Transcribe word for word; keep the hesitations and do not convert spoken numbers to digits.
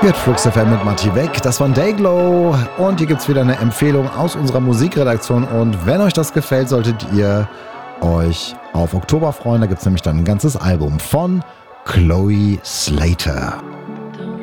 Jetzt Flux F M mit Matti Weg, das war Dayglow und hier gibt es wieder eine Empfehlung aus unserer Musikredaktion und wenn euch das gefällt, solltet ihr euch auf Oktober freuen, da gibt es nämlich dann ein ganzes Album von Chloe Slater.